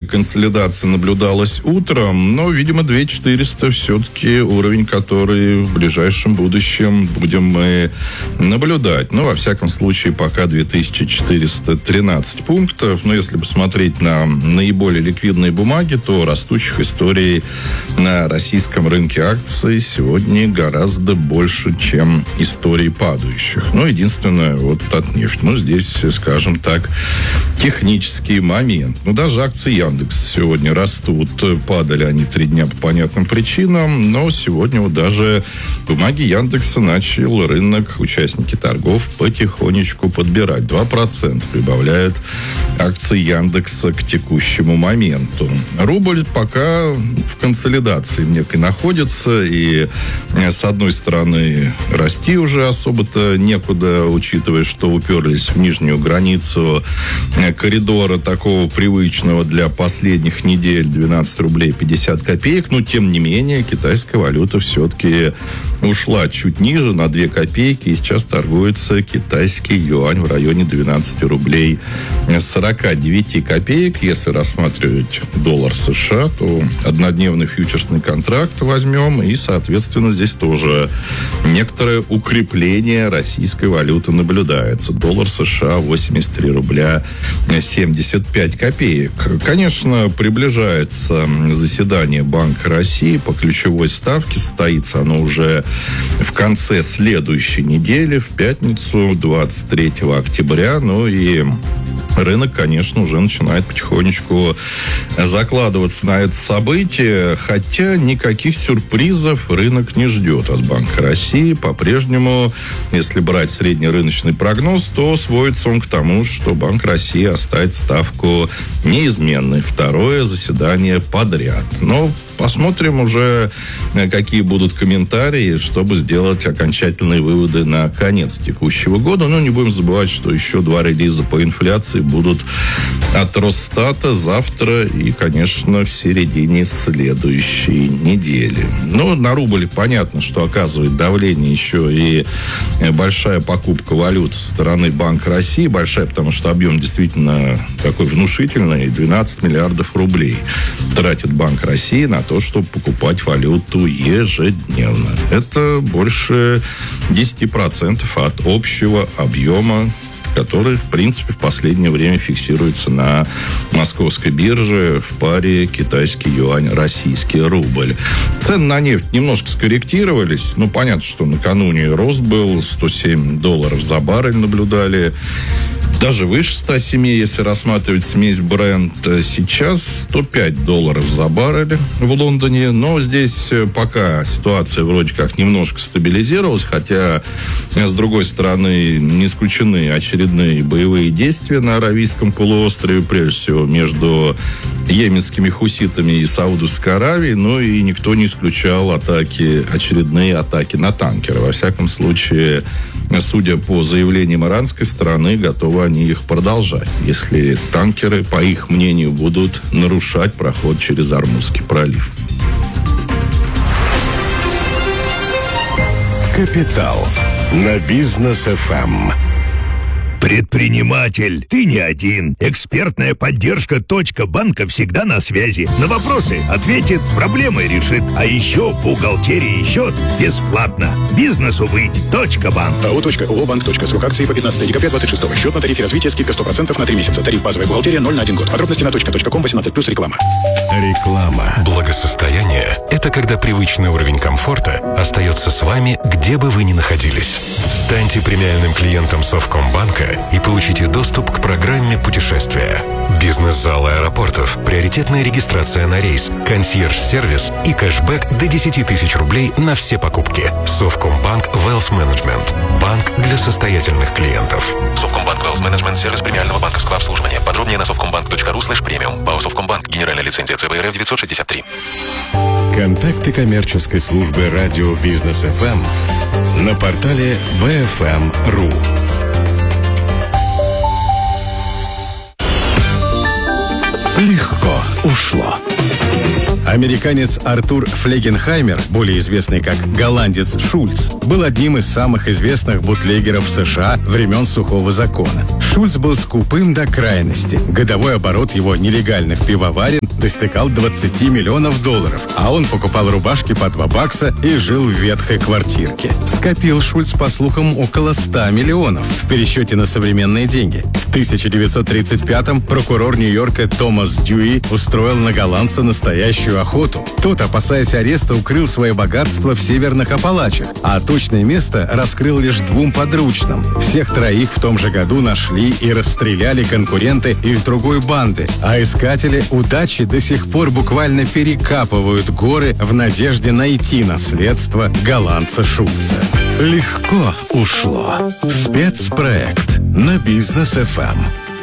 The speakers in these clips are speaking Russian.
консолидации наблюдалась утром, но, видимо, 2400 все-таки уровень, который в ближайшем будущем будем мы наблюдать. Ну, во всяком случае, пока 2413 пунктов. Но если посмотреть на наиболее ликвидные бумаги, то растущих историй на российском рынке акций сегодня гораздо больше, чем историй падающих. Ну, единственное, вот Татнефть. Ну, здесь, скажем так, технический момент. Ну, даже акции Яндекс сегодня растут. Падали они 3 дня по понятным причинам, но сегодня вот даже бумаги Яндекса начал рынок, участники торгов потихонечку подбирать. 2% прибавляет акции Яндекса к текущему моменту. Рубль пока в консолидации некой находится, и с одной стороны расти уже особо-то некуда, учитывая, что уперлись в нижнюю границу коридора такого привычного для последних недель 12 рублей 50 копеек, но тем не менее китайская валюта все-таки ушла чуть ниже на 2 копейки, и сейчас торгуется китайский юань в районе 12 рублей 49 копеек. Если рассматривать доллар США, то однодневный фьючерсный контракт возьмем, и, соответственно, здесь тоже некоторое укрепление российской валюты наблюдается. Доллар США 83 рубля 75 копеек. Конечно, приближается заседание Банка России по ключевой ставке. Состоится оно уже в конце следующей недели, в пятницу, 23 октября. Ну и рынок, конечно, уже начинает потихонечку закладываться на это событие, хотя никаких сюрпризов рынок не ждет от Банка России. По-прежнему, если брать среднерыночный прогноз, то сводится он к тому, что Банк России оставит ставку неизменной. Второе заседание подряд. Но посмотрим уже, какие будут комментарии, чтобы сделать окончательные выводы на конец текущего года. Но не будем забывать, что еще 2 релиза по инфляции будут от Росстата завтра и, конечно, в середине следующей недели. Ну, на рубль понятно, что оказывает давление еще и большая покупка валют со стороны Банка России. Большая, потому что объем действительно такой внушительный. 12 миллиардов рублей тратит Банк России на то, чтобы покупать валюту ежедневно. Это больше 10% от общего объема, который, в принципе, в последнее время фиксируется на московской бирже в паре китайский юань, российский рубль. Цены на нефть немножко скорректировались. Ну, понятно, что накануне рост был, $107 за баррель наблюдали. Даже выше 107, если рассматривать смесь Brent. Сейчас $105 за баррель в Лондоне. Но здесь пока ситуация вроде как немножко стабилизировалась, хотя, с другой стороны, не исключены очередные боевые действия на Аравийском полуострове, прежде всего между йеменскими хуситами и Саудовской Аравией. Ну и никто не исключал очередные атаки на танкеры. Во всяком случае, судя по заявлениям иранской стороны, готовы они их продолжать, если танкеры, по их мнению, будут нарушать проход через Ормузский пролив. Капитал на Бизнес ФМ. Предприниматель, ты не один. Экспертная поддержка .банка всегда на связи. На вопросы ответит, проблемы решит. А еще бухгалтерия и счет бесплатно. Бизнесу быть. .банк. АО.ООО.Банк. Срок акции по 15 декабря 26. Счет на тарифе развития, скидка 100% на 3 месяца. Тариф базовая бухгалтерия 0 на 1 год. Подробности на .ком 18+, реклама. Реклама. Благосостояние – это когда привычный уровень комфорта остается с вами, где бы вы ни находились. Станьте премиальным клиентом Совкомбанка и получите доступ к программе путешествия. Бизнес-зал аэропортов, приоритетная регистрация на рейс, консьерж-сервис и кэшбэк до 10 тысяч рублей на все покупки. Совкомбанк Wealth Management. Банк для состоятельных клиентов. Совкомбанк Wealth Management – сервис премиального банковского обслуживания. Подробнее на совкомбанк.ру/премиум. ПАО Совкомбанк. Генеральная лицензия ЦБРФ 963. Контакты коммерческой службы радио Бизнес ФМ на портале bfm.ru. Легко ушло. Американец Артур Флегенхаймер, более известный как голландец Шульц, был одним из самых известных бутлегеров в США времен Сухого закона. Шульц был скупым до крайности. Годовой оборот его нелегальных пивоварен достигал $20 миллионов, а он покупал рубашки по $2 и жил в ветхой квартирке. Скопил Шульц, по слухам, около 100 миллионов в пересчете на современные деньги. В 1935-м прокурор Нью-Йорка Томас Дьюи устроил на голландца настоящую охоту. Тот, опасаясь ареста, укрыл свое богатство в северных Апалачах, а точное место раскрыл лишь 2 подручным. Всех 3 в том же году нашли и расстреляли конкуренты из другой банды, а искатели удачи до сих пор буквально перекапывают горы в надежде найти наследство голландца Шульца. Легко ушло. Спецпроект на Бизнес ФМ.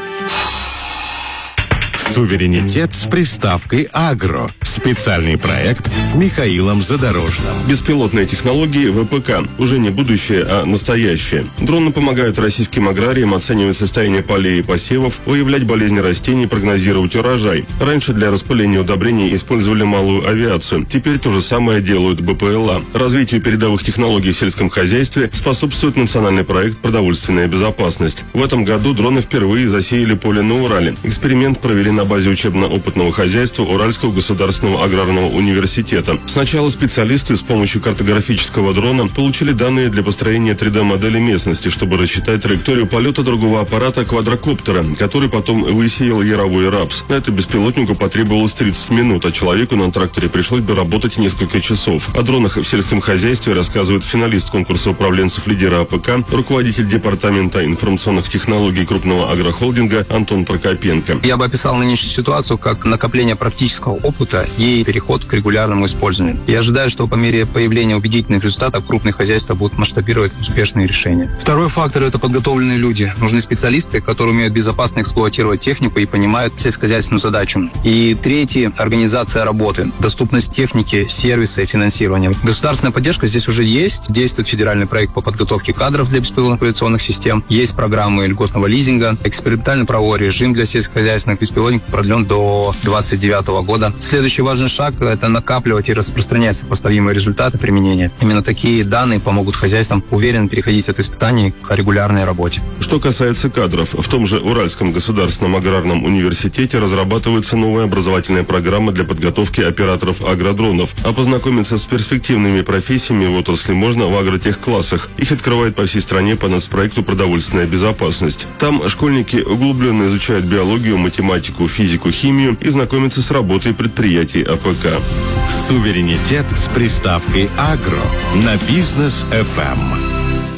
Суверенитет с приставкой «Агро». Специальный проект с Михаилом Задорожным. Беспилотные технологии ВПК. Уже не будущее, а настоящее. Дроны помогают российским аграриям оценивать состояние полей и посевов, выявлять болезни растений, прогнозировать урожай. Раньше для распыления удобрений использовали малую авиацию. Теперь то же самое делают БПЛА. Развитию передовых технологий в сельском хозяйстве способствует национальный проект «Продовольственная безопасность». В этом году дроны впервые засеяли поле на Урале. Эксперимент провели на базе учебно-опытного хозяйства Уральского государственного аграрного университета. Сначала специалисты с помощью картографического дрона получили данные для построения 3D-модели местности, чтобы рассчитать траекторию полета другого аппарата квадрокоптера, который потом высеял яровой рапс. На это беспилотнику потребовалось 30 минут, а человеку на тракторе пришлось бы работать несколько часов. О дронах в сельском хозяйстве рассказывает финалист конкурса управленцев лидера АПК, руководитель департамента информационных технологий крупного агрохолдинга Антон Прокопенко. Я бы описал нынешнюю ситуацию как накопление практического опыта и переход к регулярному использованию. Я ожидаю, что по мере появления убедительных результатов крупные хозяйства будут масштабировать успешные решения. Второй фактор – это подготовленные люди. Нужны специалисты, которые умеют безопасно эксплуатировать технику и понимают сельскохозяйственную задачу. И третий – организация работы, доступность техники, сервиса и финансирования. Государственная поддержка здесь уже есть. Действует федеральный проект по подготовке кадров для беспилотных авиационных систем. Есть программы льготного лизинга, экспериментальный правовой режим для сельскохозяйственных беспилотников продлен до 2029 года. Следующий важный шаг – это накапливать и распространять сопоставимые результаты применения. Именно такие данные помогут хозяйствам уверенно переходить от испытаний к регулярной работе. Что касается кадров, в том же Уральском государственном аграрном университете разрабатывается новая образовательная программа для подготовки операторов агродронов. А познакомиться с перспективными профессиями в отрасли можно в агротехклассах. Их открывает по всей стране по нацпроекту «Продовольственная безопасность». Там школьники углубленно изучают биологию, математику, физику, химию и знакомятся с работой предприятий АПК. Суверенитет с приставкой «Агро» на Бизнес ФМ.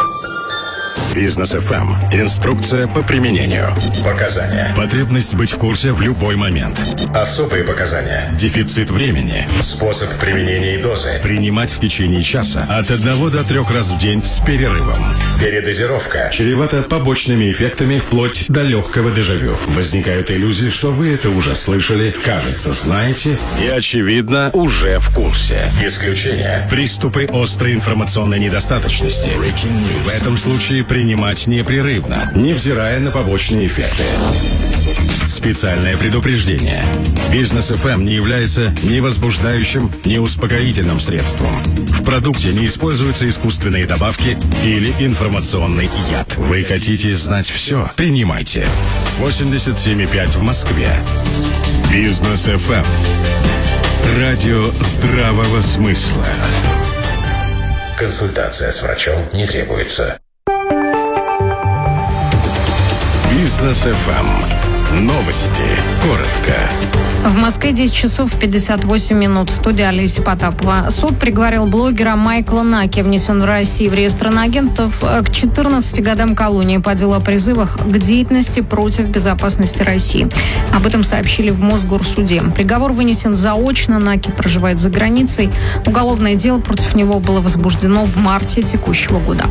Бизнес ФМ. Инструкция по применению. Показания. Потребность быть в курсе в любой момент. Особые показания. Дефицит времени. Способ применения и дозы. Принимать в течение часа от 1 до 3 раз в день с перерывом. Передозировка. Чревата побочными эффектами вплоть до легкого дежавю. Возникают иллюзии, что вы это уже слышали, кажется, знаете и, очевидно, уже в курсе. Исключение. Приступы острой информационной недостаточности. В этом случае принимать непрерывно, невзирая на побочные эффекты. Специальное предупреждение. Бизнес ФМ не является ни возбуждающим, ни успокоительным средством. В продукте не используются искусственные добавки или информационный яд. Вы хотите знать все? Принимайте. 87,5 в Москве. Бизнес ФМ. Радио здравого смысла. Консультация с врачом не требуется. Бизнес ФМ. Новости. Коротко. В Москве 10 часов 58 минут. Студия Олеся Потапова. Суд приговорил блогера Майкла Наки, внесен в Россию в реестр иноагентов, к 14 годам колонии по делу о призывах к деятельности против безопасности России. Об этом сообщили в Мосгорсуде. Приговор вынесен заочно. Наки проживает за границей. Уголовное дело против него было возбуждено в марте текущего года.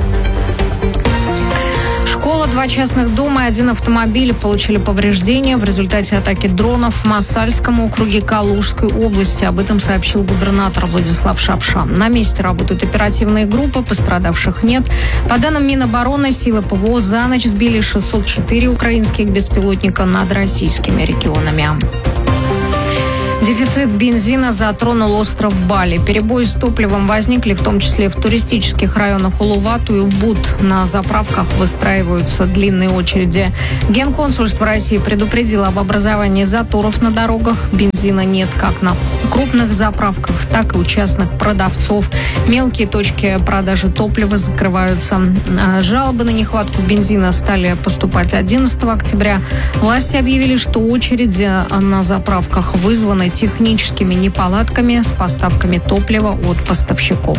Школа, 2 частных дома и 1 автомобиль получили повреждения в результате атаки дронов в Мосальском округе Калужской области. Об этом сообщил губернатор Владислав Шапша. На месте работают оперативные группы, пострадавших нет. По данным Минобороны, силы ПВО за ночь сбили 604 украинских беспилотника над российскими регионами. Дефицит бензина затронул остров Бали. Перебои с топливом возникли в том числе в туристических районах Улувату и Убуд. На заправках выстраиваются длинные очереди. Генконсульство России предупредило об образовании заторов на дорогах. Бензина нет как на крупных заправках, так и у частных продавцов. Мелкие точки продажи топлива закрываются. Жалобы на нехватку бензина стали поступать 11 октября. Власти объявили, что очереди на заправках вызваны техническими неполадками с поставками топлива от поставщиков.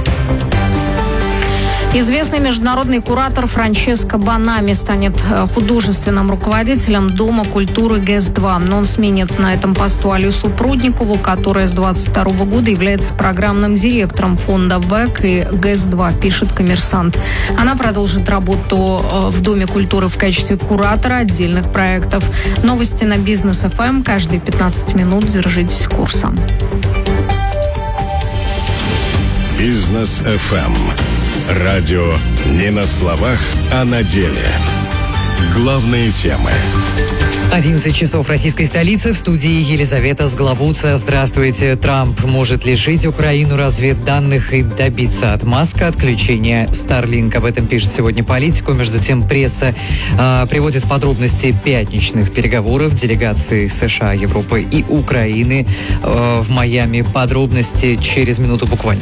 Известный международный куратор Франческо Банами станет художественным руководителем Дома культуры ГЭС-2. Он сменит на этом посту Алису Прудникову, которая с 2022 года является программным директором фонда ВЭК и ГЭС-2, пишет «Коммерсант». Она продолжит работу в Доме культуры в качестве куратора отдельных проектов. Новости на Бизнес ФМ. Каждые 15 минут держитесь курса. Бизнес ФМ. Радио не на словах, а на деле. Главные темы. 11 часов в российской столице. В студии Елизавета Сглавуца. Здравствуйте. Трамп может лишить Украину разведданных и добиться от Маска отключения Starlink. Об этом пишет сегодня Политико. Между тем, пресса приводит подробности пятничных переговоров делегаций США, Европы и Украины в Майами. Подробности через минуту буквально.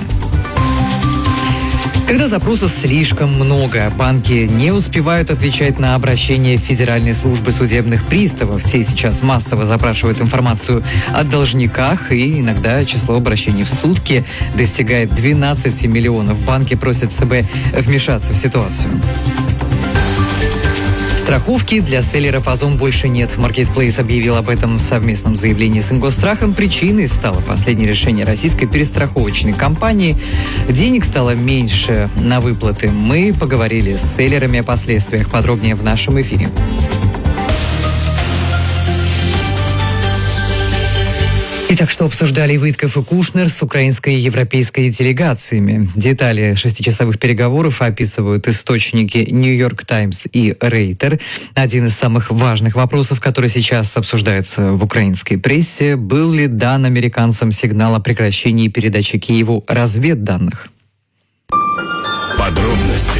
Когда запросов слишком много, банки не успевают отвечать на обращения Федеральной службы судебных приставов. Те сейчас массово запрашивают информацию о должниках, и иногда число обращений в сутки достигает 12 миллионов. Банки просят ЦБ вмешаться в ситуацию. Страховки для селлеров Озон больше нет. Маркетплейс объявил об этом в совместном заявлении с Ингосстрахом. Причиной стало последнее решение российской перестраховочной компании. Денег стало меньше на выплаты. Мы поговорили с селлерами о последствиях. Подробнее в нашем эфире. Итак, что обсуждали Витков и Кушнер с украинской и европейской делегациями? Детали 6-часовых переговоров описывают источники «Нью-Йорк Таймс» и «Рейтер». Один из самых важных вопросов, который сейчас обсуждается в украинской прессе, был ли дан американцам сигнал о прекращении передачи Киеву разведданных? Подробности.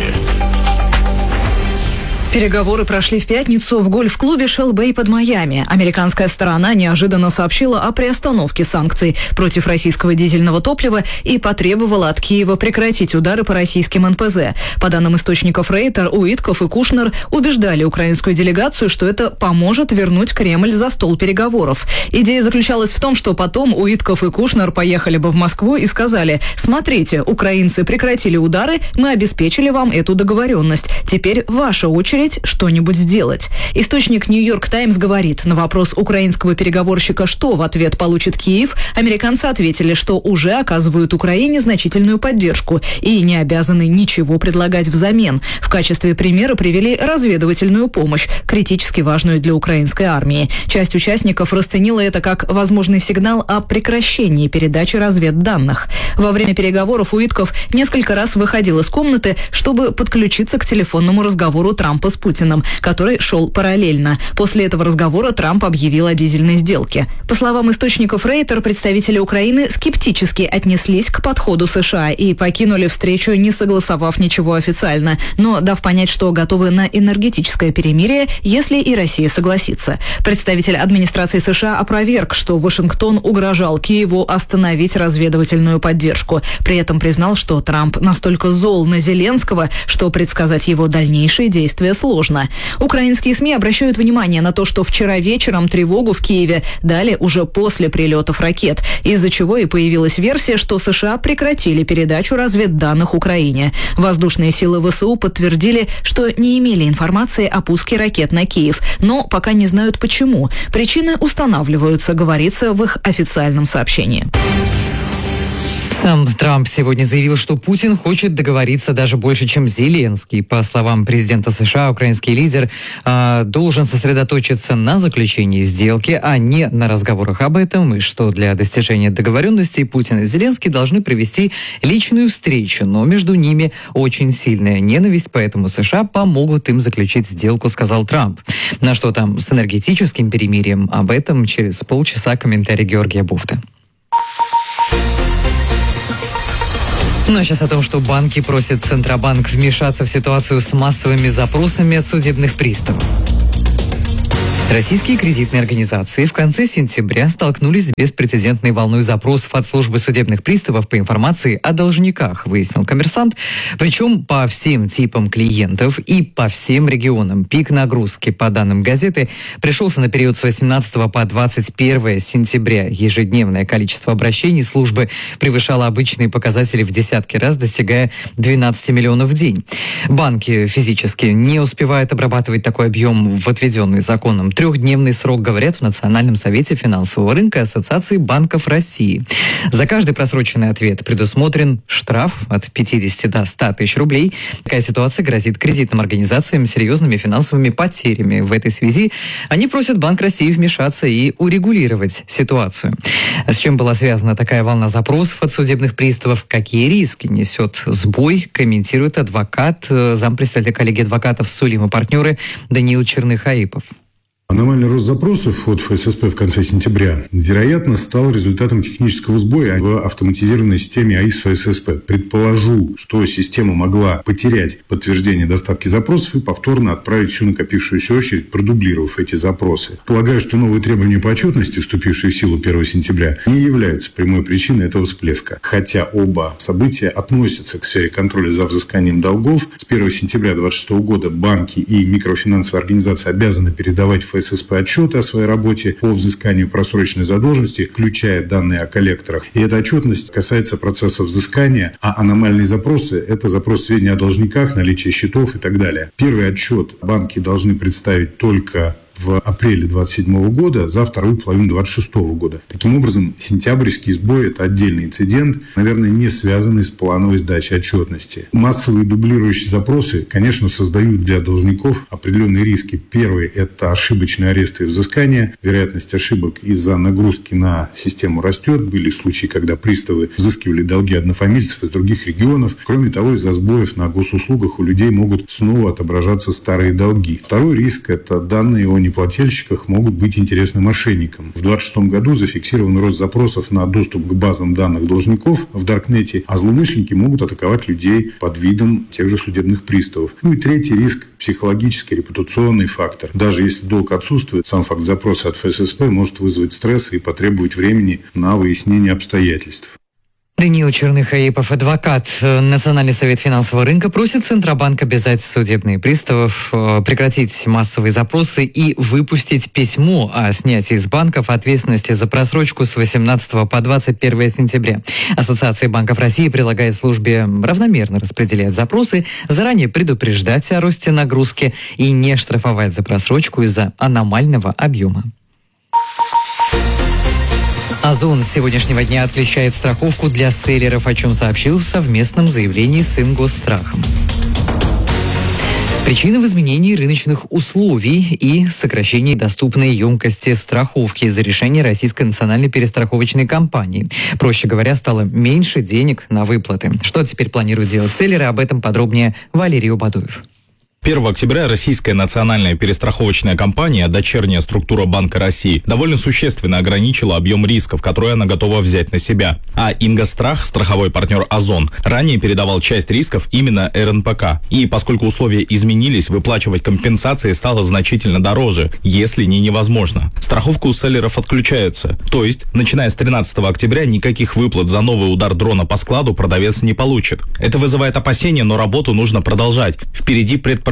Переговоры прошли в пятницу в гольф-клубе Shell Bay под Майами. Американская сторона неожиданно сообщила о приостановке санкций против российского дизельного топлива и потребовала от Киева прекратить удары по российским НПЗ. По данным источников Рейтер, Уитков и Кушнер убеждали украинскую делегацию, что это поможет вернуть Кремль за стол переговоров. Идея заключалась в том, что потом Уитков и Кушнер поехали бы в Москву и сказали: «Смотрите, украинцы прекратили удары, мы обеспечили вам эту договоренность. Теперь ваша очередь что-нибудь сделать». Источник «Нью-Йорк Таймс» говорит, на вопрос украинского переговорщика, что в ответ получит Киев, американцы ответили, что уже оказывают Украине значительную поддержку и не обязаны ничего предлагать взамен. В качестве примера привели разведывательную помощь, критически важную для украинской армии. Часть участников расценила это как возможный сигнал о прекращении передачи разведданных. Во время переговоров Уитков несколько раз выходил из комнаты, чтобы подключиться к телефонному разговору Трампа с Путиным, который шел параллельно. После этого разговора Трамп объявил о дизельной сделке. По словам источников Рейтер, представители Украины скептически отнеслись к подходу США и покинули встречу, не согласовав ничего официально, но дав понять, что готовы на энергетическое перемирие, если и Россия согласится. Представитель администрации США опроверг, что Вашингтон угрожал Киеву остановить разведывательную поддержку. При этом признал, что Трамп настолько зол на Зеленского, что предсказать его дальнейшие действия сложно. Украинские СМИ обращают внимание на то, что вчера вечером тревогу в Киеве дали уже после прилетов ракет, из-за чего и появилась версия, что США прекратили передачу разведданных Украине. Воздушные силы ВСУ подтвердили, что не имели информации о пуске ракет на Киев, но пока не знают почему. Причины устанавливаются, говорится в их официальном сообщении. Сам Трамп сегодня заявил, что Путин хочет договориться даже больше, чем Зеленский. По словам президента США, украинский лидер должен сосредоточиться на заключении сделки, а не на разговорах об этом, и что для достижения договоренности Путин и Зеленский должны провести личную встречу, но между ними очень сильная ненависть, поэтому США помогут им заключить сделку, сказал Трамп. На что там с энергетическим перемирием? Об этом через полчаса комментарий Георгия Буфта. Ну а сейчас о том, что банки просят Центробанк вмешаться в ситуацию с массовыми запросами от судебных приставов. Российские кредитные организации в конце сентября столкнулись с беспрецедентной волной запросов от службы судебных приставов по информации о должниках, выяснил «Коммерсант». Причем по всем типам клиентов и по всем регионам. Пик нагрузки, по данным газеты, пришелся на период с 18 по 21 сентября. Ежедневное количество обращений службы превышало обычные показатели в десятки раз, достигая 12 миллионов в день. Банки физически не успевают обрабатывать такой объем в отведенный законом трехдневный срок, говорят в Национальном совете финансового рынка Ассоциации банков России. За каждый просроченный ответ предусмотрен штраф от 50 до 100 тысяч рублей. Такая ситуация грозит кредитным организациям серьезными финансовыми потерями. В этой связи они просят Банк России вмешаться и урегулировать ситуацию. С чем была связана такая волна запросов от судебных приставов? Какие риски несет сбой? Комментирует адвокат, зампредседателя коллегии адвокатов «Сулим и партнеры» Даниил Черных-Аипов. Аномальный рост запросов от ФССП в конце сентября, вероятно, стал результатом технического сбоя в автоматизированной системе АИС ФССП. Предположу, что система могла потерять подтверждение доставки запросов и повторно отправить всю накопившуюся очередь, продублировав эти запросы. Полагаю, что новые требования по отчетности, вступившие в силу 1 сентября, не являются прямой причиной этого всплеска. Хотя оба события относятся к сфере контроля за взысканием долгов. С 1 сентября 2026 года банки и микрофинансовые организации обязаны передавать ФССП отчеты о своей работе по взысканию просроченной задолженности, включая данные о коллекторах. И эта отчетность касается процесса взыскания, а аномальные запросы – это запрос сведений о должниках, наличие счетов и так далее. Первый отчет банки должны представить только в апреле 2027 года за вторую половину 2026 года. Таким образом, сентябрьский сбой – это отдельный инцидент, наверное, не связанный с плановой сдачей отчетности. Массовые дублирующие запросы, конечно, создают для должников определенные риски. Первый – это ошибочные аресты и взыскания. Вероятность ошибок из-за нагрузки на систему растет. Были случаи, когда приставы взыскивали долги однофамильцев из других регионов. Кроме того, из-за сбоев на госуслугах у людей могут снова отображаться старые долги. Второй риск – это данные о неплательщиках могут быть интересны мошенникам. В 2026 году зафиксирован рост запросов на доступ к базам данных должников в Даркнете, а злоумышленники могут атаковать людей под видом тех же судебных приставов. Ну и третий риск – психологический, репутационный фактор. Даже если долг отсутствует, сам факт запроса от ФССП может вызвать стресс и потребовать времени на выяснение обстоятельств. Даниил Черных-Аипов, адвокат. Национальный совет финансового рынка просит Центробанк обязать судебных приставов прекратить массовые запросы и выпустить письмо о снятии с банков ответственности за просрочку с 18 по 21 сентября. Ассоциация банков России предлагает службе равномерно распределять запросы, заранее предупреждать о росте нагрузки и не штрафовать за просрочку из-за аномального объема. Озон с сегодняшнего дня отключает страховку для селлеров, о чем сообщил в совместном заявлении с Ингосстрахом. Причина в изменении рыночных условий и сокращении доступной емкости страховки из-за решения Российской национальной перестраховочной компании. Проще говоря, стало меньше денег на выплаты. Что теперь планируют делать селлеры? Об этом подробнее Валерий Убадуев. 1 октября Российская национальная перестраховочная компания, дочерняя структура Банка России, довольно существенно ограничила объем рисков, которые она готова взять на себя. А Ингосстрах, страховой партнер Озон, ранее передавал часть рисков именно РНПК. И поскольку условия изменились, выплачивать компенсации стало значительно дороже, если не невозможно. Страховка у селлеров отключается. То есть, начиная с 13 октября, никаких выплат за новый удар дрона по складу продавец не получит. Это вызывает опасения, но работу нужно продолжать. Впереди предпродажа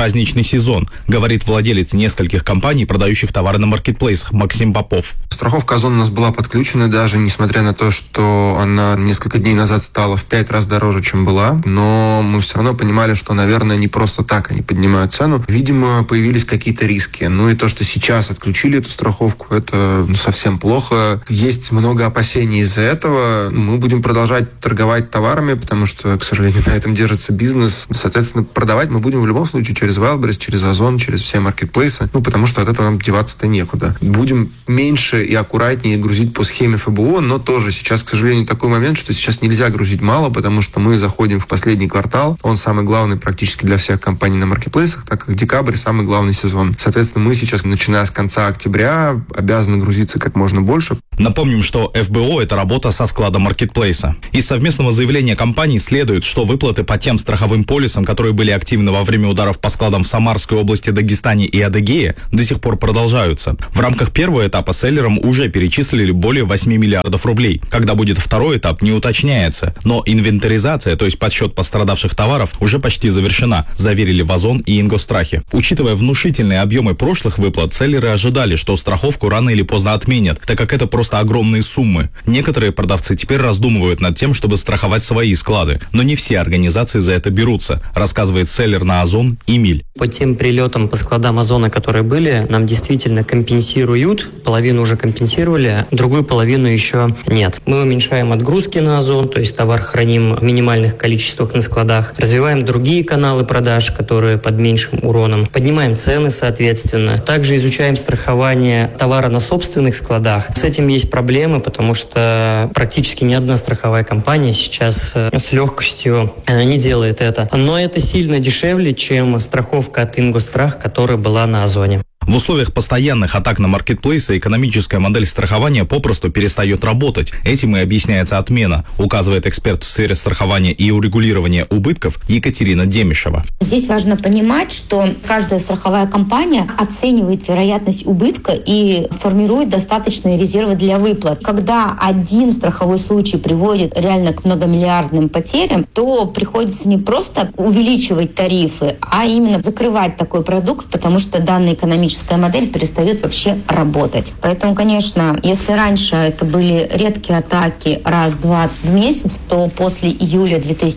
праздничный сезон, говорит владелец нескольких компаний, продающих товары на маркетплейсах, Максим Попов. Страховка Озон у нас была подключена, даже несмотря на то, что она несколько дней назад стала в 5 раз дороже, чем была. Но мы все равно понимали, что, наверное, не просто так они поднимают цену. Видимо, появились какие-то риски. Ну и то, что сейчас отключили эту страховку, это совсем плохо. Есть много опасений из-за этого. Мы будем продолжать торговать товарами, потому что, к сожалению, на этом держится бизнес. Соответственно, продавать мы будем в любом случае через Wildberries, через Озон, через все маркетплейсы. Потому что от этого нам деваться-то некуда. Будем меньше и аккуратнее грузить по схеме ФБО, но тоже сейчас, к сожалению, такой момент, что сейчас нельзя грузить мало, потому что мы заходим в последний квартал. Он самый главный практически для всех компаний на маркетплейсах, так как декабрь самый главный сезон. Соответственно, мы сейчас, начиная с конца октября, обязаны грузиться как можно больше. Напомним, что ФБО – это работа со склада маркетплейса. Из совместного заявления компаний следует, что выплаты по тем страховым полисам, которые были активны во время ударов по складам в Самарской области, Дагестане и Адыгее, до сих пор продолжаются. В рамках первого этапа селлерам уже перечислили более 8 миллиардов рублей. Когда будет второй этап, не уточняется. Но инвентаризация, то есть подсчет пострадавших товаров, уже почти завершена, заверили в Озон и Ингосстрахе. Учитывая внушительные объемы прошлых выплат, селлеры ожидали, что страховку рано или поздно отменят, так как это просто огромные суммы. Некоторые продавцы теперь раздумывают над тем, чтобы страховать свои склады, но не все организации за это берутся, рассказывает селлер на Озон Эмиль. По тем прилетам по складам Озона, которые были, нам действительно компенсируют, половину уже компенсировали, другую половину еще нет. Мы уменьшаем отгрузки на Озон, то есть товар храним в минимальных количествах на складах, развиваем другие каналы продаж, которые под меньшим уроном, поднимаем цены, соответственно. Также изучаем страхование товара на собственных складах. С этим есть проблемы, потому что практически ни одна страховая компания сейчас с легкостью не делает это. Но это сильно дешевле, чем страховка от Ингосстрах, которая была на Озоне. В условиях постоянных атак на маркетплейсы экономическая модель страхования попросту перестает работать. Этим и объясняется отмена, указывает эксперт в сфере страхования и урегулирования убытков Екатерина Демишева. Здесь важно понимать, что каждая страховая компания оценивает вероятность убытка и формирует достаточные резервы для выплат. Когда один страховой случай приводит реально к многомиллиардным потерям, то приходится не просто увеличивать тарифы, а именно закрывать такой продукт, потому что данная экономическая модель перестает вообще работать. Поэтому, конечно, если раньше это были редкие атаки раз-два в месяц, то после июля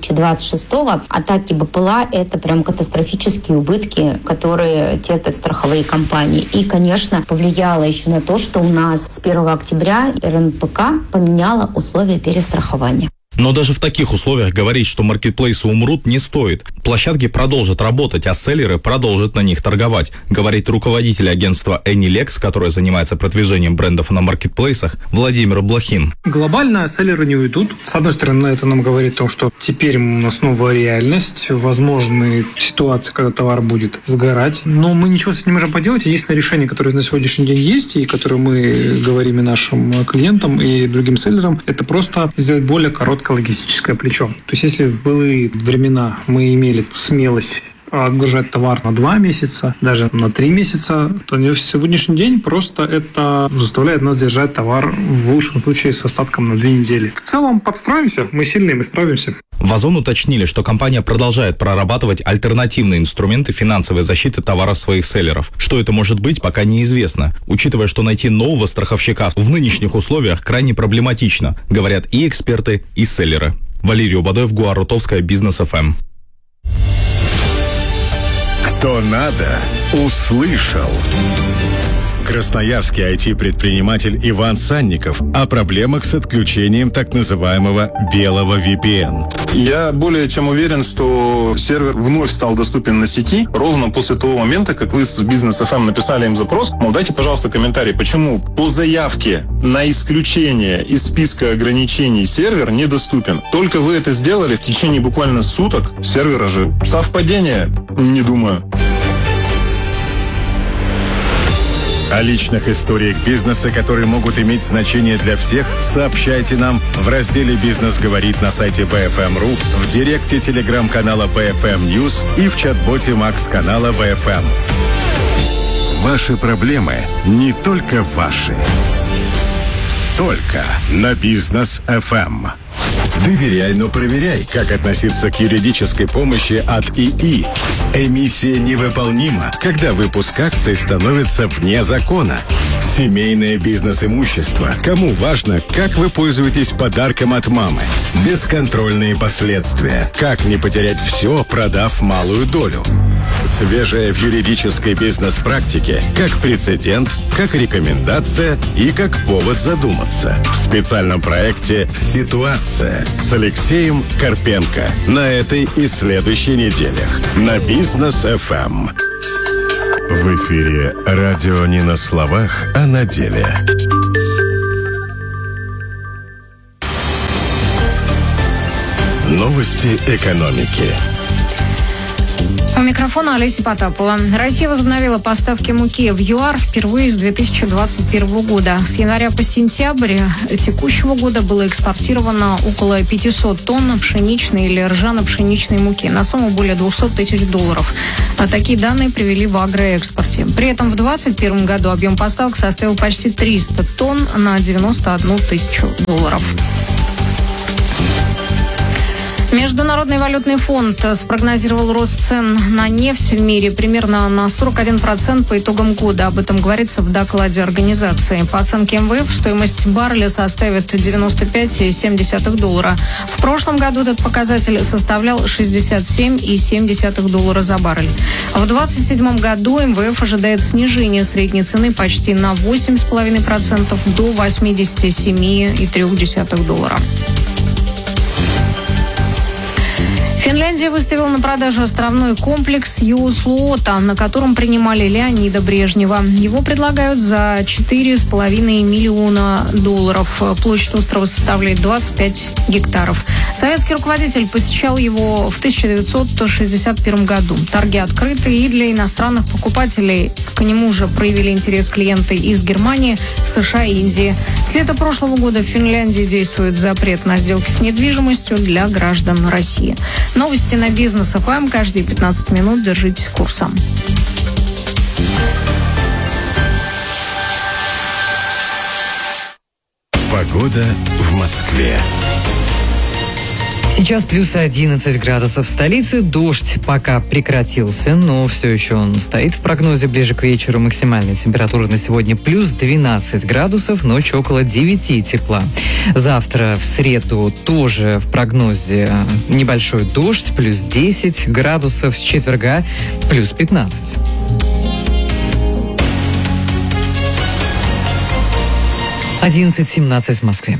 2026-го атаки БПЛА — это прям катастрофические убытки, которые терпят страховые компании. И, конечно, повлияло еще на то, что у нас с 1 октября РНПК поменяла условия перестрахования. Но даже в таких условиях говорить, что маркетплейсы умрут, не стоит. Площадки продолжат работать, а селлеры продолжат на них торговать, говорит руководитель агентства Anylex, которое занимается продвижением брендов на маркетплейсах, Владимир Блохин. Глобально селлеры не уйдут. С одной стороны, это нам говорит о том, что теперь у нас новая реальность, возможны ситуации, когда товар будет сгорать. Но мы ничего с этим не можем поделать. Единственное решение, которое на сегодняшний день есть, и которое мы говорим и нашим клиентам, и другим селлерам, это просто сделать более короткое логистическое плечо. То есть, если в былые времена мы имели смелость отгружать товар на 2 месяца, даже на 3 месяца, то в сегодняшний день просто это заставляет нас держать товар в лучшем случае с остатком на 2 недели. В целом подстроимся, мы сильные, мы справимся. В Озон уточнили, что компания продолжает прорабатывать альтернативные инструменты финансовой защиты товаров своих селлеров. Что это может быть, пока неизвестно, учитывая, что найти нового страховщика в нынешних условиях крайне проблематично, говорят и эксперты, и селлеры. Валерий Убадоев, Гуар Рутовская, Бизнес ФМ. Кто надо, услышал. Красноярский IT-предприниматель Иван Санников о проблемах с отключением так называемого белого VPN. Я более чем уверен, что сервер вновь стал доступен на сети ровно после того момента, как вы с Бизнес ФМ написали им запрос. Мол, дайте, пожалуйста, комментарий, почему по заявке на исключение из списка ограничений сервер недоступен. Только вы это сделали в течение буквально суток, сервер ожил. Совпадение? Не думаю. О личных историях бизнеса, которые могут иметь значение для всех, сообщайте нам в разделе «Бизнес говорит» на сайте BFM.ru, в директе телеграм-канала BFM News и в чат-боте Макс-канала BFM. Ваши проблемы не только ваши. Только на Бизнес FM. Доверяй, но проверяй, как относиться к юридической помощи от ИИ. Эмиссия невыполнима, когда выпуск акций становится вне закона. Семейное бизнес-имущество. Кому важно, как вы пользуетесь подарком от мамы. Бесконтрольные последствия. Как не потерять все, продав малую долю. Свежее в юридической бизнес-практике, как прецедент, как рекомендация и как повод задуматься. В специальном проекте «Ситуация» с Алексеем Карпенко на этой и следующей неделях на Бизнес ФМ. В эфире радио не на словах, а на деле. Новости экономики. У микрофона Олеся Потапова. Россия возобновила поставки муки в ЮАР впервые с 2021 года. С января по сентябрь текущего года было экспортировано около 500 тонн пшеничной или ржано-пшеничной муки на сумму более $200 тысяч. Такие данные привели в агроэкспорте. При этом в 2021 году объем поставок составил почти 300 тонн на $91 тысячу. Международный валютный фонд спрогнозировал рост цен на нефть в мире примерно на 41% по итогам года. Об этом говорится в докладе организации. По оценке МВФ, стоимость барреля составит $95,7. В прошлом году этот показатель составлял $67,7 за баррель. В 2027 году МВФ ожидает снижение средней цены почти на 8,5% до $87,3. Финляндия выставила на продажу островной комплекс Юуслуота, на котором принимали Леонида Брежнева. Его предлагают за $4,5 миллиона. Площадь острова составляет 25 гектаров. Советский руководитель посещал его в 1961 году. Торги открыты и для иностранных покупателей. К нему же проявили интерес клиенты из Германии, США и Индии. С лета прошлого года в Финляндии действует запрет на сделки с недвижимостью для граждан России. Новости на Бизнес ФМ. Каждые 15 минут держитесь курса. Погода в Москве. Сейчас плюс 11 градусов в столице. Дождь пока прекратился, но все еще он стоит в прогнозе. Ближе к вечеру максимальная температура на сегодня плюс 12 градусов, ночью около 9 тепла. Завтра в среду тоже в прогнозе небольшой дождь, плюс 10 градусов. С четверга плюс 15. «11:17 в Москве.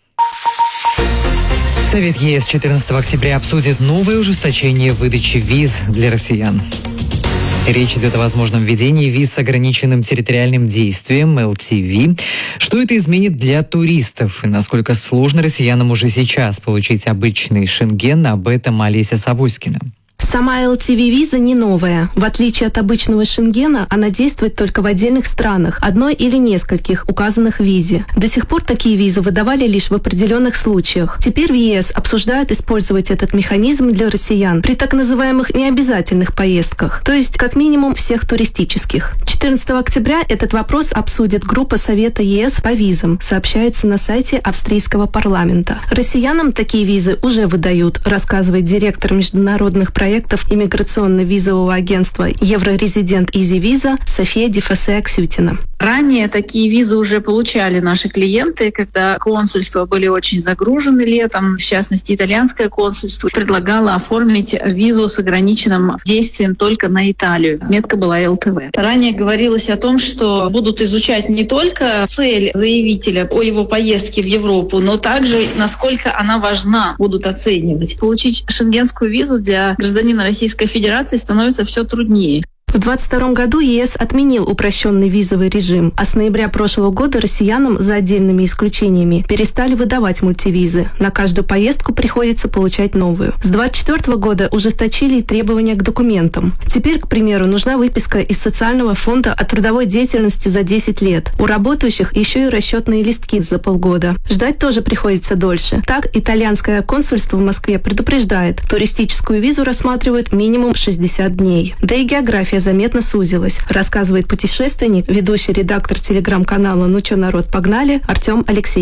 Совет ЕС 14 октября обсудит новое ужесточение выдачи виз для россиян. Речь идет о возможном введении виз с ограниченным территориальным действием, LTV. Что это изменит для туристов и насколько сложно россиянам уже сейчас получить обычный Шенген, об этом Олеся Савоськина. Сама LTV-виза не новая. В отличие от обычного Шенгена, она действует только в отдельных странах, одной или нескольких, указанных в визе. До сих пор такие визы выдавали лишь в определенных случаях. Теперь в ЕС обсуждают использовать этот механизм для россиян при так называемых необязательных поездках, то есть как минимум всех туристических. 14 октября этот вопрос обсудит группа Совета ЕС по визам, сообщается на сайте австрийского парламента. Россиянам такие визы уже выдают, рассказывает директор международных проектов иммиграционно-визового агентства Еврорезидент Изи-Виза София Дефасе-Аксютина. Ранее такие визы уже получали наши клиенты, когда консульства были очень загружены летом. В частности, итальянское консульство предлагало оформить визу с ограниченным действием только на Италию. Метка была ЛТВ. Ранее говорилось о том, что будут изучать не только цель заявителя о его поездке в Европу, но также насколько она важна, будут оценивать. Получить шенгенскую визу для гражданина Российской Федерации становится все труднее. В 2022 году ЕС отменил упрощенный визовый режим, а с ноября прошлого года россиянам, за отдельными исключениями, перестали выдавать мультивизы. На каждую поездку приходится получать новую. С 2024 года ужесточили требования к документам. Теперь, к примеру, нужна выписка из социального фонда о трудовой деятельности за 10 лет. У работающих еще и расчетные листки за полгода. Ждать тоже приходится дольше. Так, итальянское консульство в Москве предупреждает, туристическую визу рассматривают минимум 60 дней. Да и география заметно сузилась, рассказывает путешественник, ведущий редактор телеграм-канала «Ну чё, народ, погнали» Артем Алексеев.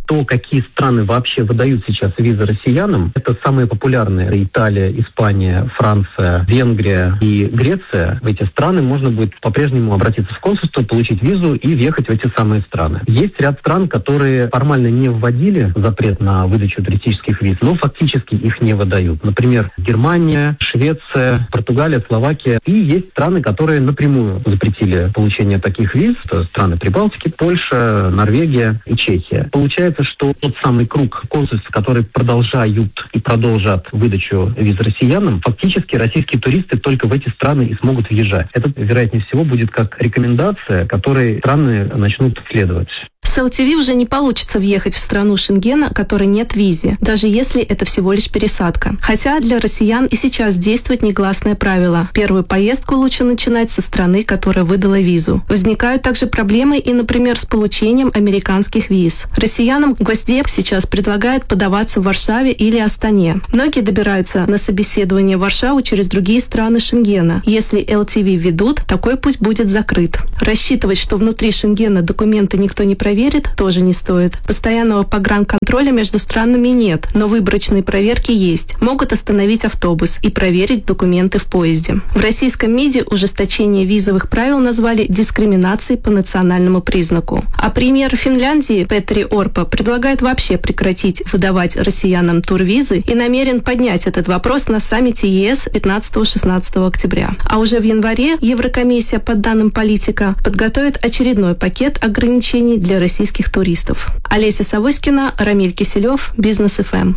то, какие страны вообще выдают сейчас визы россиянам, это самые популярные: Италия, Испания, Франция, Венгрия и Греция. В эти страны можно будет по-прежнему обратиться в консульство, получить визу и въехать в эти самые страны. Есть ряд стран, которые формально не вводили запрет на выдачу туристических виз, но фактически их не выдают. Например, Германия, Швеция, Португалия, Словакия. И есть страны, которые напрямую запретили получение таких виз. Это страны Прибалтики, Польша, Норвегия и Чехия. Получается, что тот самый круг консульств, которые продолжают и продолжат выдачу виз россиянам, фактически российские туристы только в эти страны и смогут въезжать. Это, вероятнее всего, будет как рекомендация, которой страны начнут следовать. С LTV уже не получится въехать в страну Шенгена, которой нет визы, даже если это всего лишь пересадка. Хотя для россиян и сейчас действует негласное правило. Первую поездку лучше начинать со страны, которая выдала визу. Возникают также проблемы и, например, с получением американских виз. Россиянам Госдеп сейчас предлагает подаваться в Варшаве или Астане. Многие добираются на собеседование в Варшаву через другие страны Шенгена. Если LTV введут, такой путь будет закрыт. Рассчитывать, что внутри Шенгена документы никто не проверит, тоже не стоит. Постоянного погранконтроля между странами нет, но выборочные проверки есть. Могут остановить автобус и проверить документы в поезде. В российском МИДе ужесточение визовых правил назвали дискриминацией по национальному признаку. А премьер Финляндии Петри Орпо предлагает вообще прекратить выдавать россиянам турвизы и намерен поднять этот вопрос на саммите ЕС 15-16 октября. А уже в январе Еврокомиссия, по данным Политика, подготовит очередной пакет ограничений для российских туристов. Олеся Савоськина, Рамиль Киселев, Бизнес ФМ.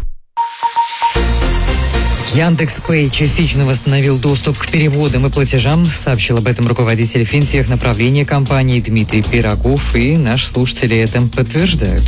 Яндекс.Пэй частично восстановил доступ к переводам и платежам. Сообщил об этом руководитель финтех-направления компании Дмитрий Пирогов, и наши слушатели это подтверждают.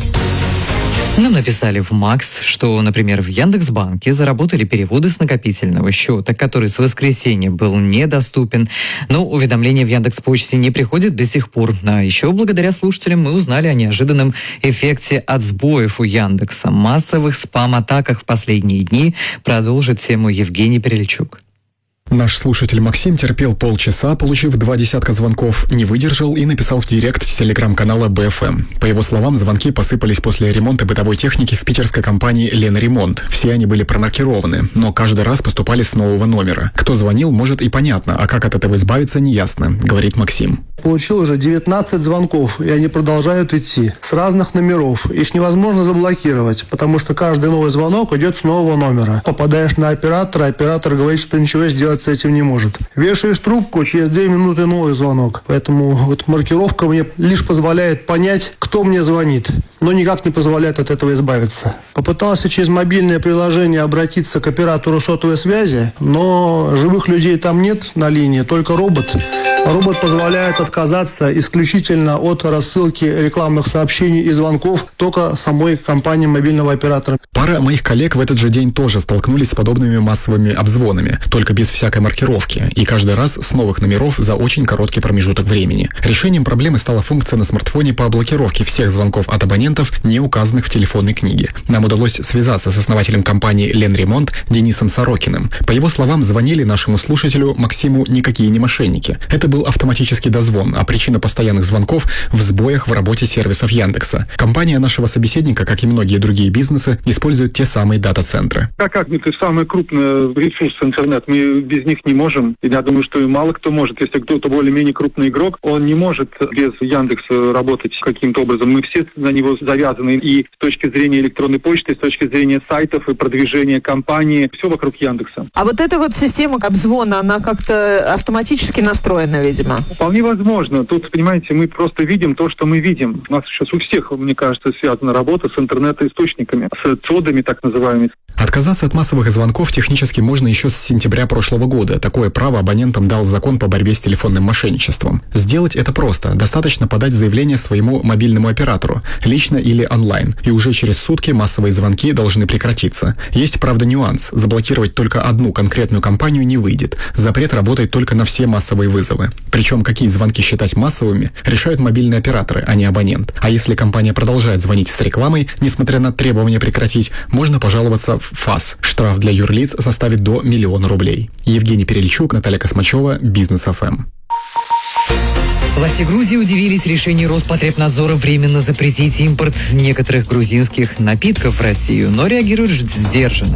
Нам написали в МАКС, что, например, в Яндекс.Банке заработали переводы с накопительного счета, который с воскресенья был недоступен. Но уведомления в Яндекс.Почте не приходят до сих пор. А еще благодаря слушателям мы узнали о неожиданном эффекте от сбоев у Яндекса. Массовых спам-атаках в последние дни продолжит тему Евгений Перельчук. Наш слушатель Максим терпел полчаса, получив 20 звонков, не выдержал и написал в директ телеграм-канала БФМ. По его словам, звонки посыпались после ремонта бытовой техники в питерской компании «Ленремонт». Все они были промаркированы, но каждый раз поступали с нового номера. Кто звонил, может и понятно, а как от этого избавиться, неясно, говорит Максим. Получил уже 19 звонков, и они продолжают идти с разных номеров. Их невозможно заблокировать, потому что каждый новый звонок идет с нового номера. Попадаешь на оператора, оператор говорит, что ничего сделать с этим не может. Вешаешь трубку, через 2 минуты новый звонок. Поэтому вот маркировка мне лишь позволяет понять, кто мне звонит, но никак не позволяет от этого избавиться. Попытался через мобильное приложение обратиться к оператору сотовой связи, но живых людей там нет на линии, только робот. Робот позволяет отказаться исключительно от рассылки рекламных сообщений и звонков только самой компании мобильного оператора. Пара моих коллег в этот же день тоже столкнулись с подобными массовыми обзвонами, только без всякой маркировки, и каждый раз с новых номеров за очень короткий промежуток времени. Решением проблемы стала функция на смартфоне по блокировке всех звонков от абонентов, не указанных в телефонной книге. Нам удалось связаться с основателем компании «Ленремонт» Денисом Сорокиным. По его словам, звонили нашему слушателю Максиму никакие не мошенники. Это был автоматический дозвон, а причина постоянных звонков в сбоях в работе сервисов Яндекса. Компания нашего собеседника, как и многие другие бизнесы, использует те самые дата-центры. Как это самый крупный ресурс интернет, мы без них не можем. И я думаю, что и мало кто может. Если кто-то более-менее крупный игрок, он не может без Яндекса работать каким-то образом. Мы все на него завязаны. И с точки зрения электронной почты, и с точки зрения сайтов и продвижения компании, все вокруг Яндекса. А вот эта вот система обзвона, она как-то автоматически настроена, видимо? Вполне возможно. Тут, понимаете, мы просто видим то, что мы видим. У нас сейчас у всех, мне кажется, связана работа с интернет-источниками, с ЦОДами так называемыми. Отказаться от массовых звонков технически можно еще с сентября прошлого года. Такое право абонентам дал закон по борьбе с телефонным мошенничеством. Сделать это просто. Достаточно подать заявление своему мобильному оператору, лично или онлайн, и уже через сутки массовые звонки должны прекратиться. Есть, правда, нюанс. Заблокировать только одну конкретную компанию не выйдет. Запрет работает только на все массовые вызовы. Причем какие звонки считать массовыми, решают мобильные операторы, а не абонент. А если компания продолжает звонить с рекламой, несмотря на требование прекратить, можно пожаловаться в ФАС. Штраф для юрлиц составит до 1 000 000 рублей. Евгений Перельчук, Наталья Космачева, Бизнес ФМ. Власти Грузии удивились решению Роспотребнадзора временно запретить импорт некоторых грузинских напитков в Россию, но реагируют сдержанно.